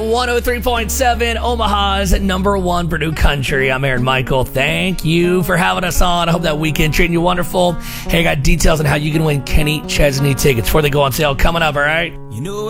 103.7, Omaha's number one Purdue Country. I'm Aaron Michael. Thank you for having us on. I hope that weekend treating you wonderful. Hey, I got details on how you can win Kenny Chesney tickets before they go on sale coming up, all right?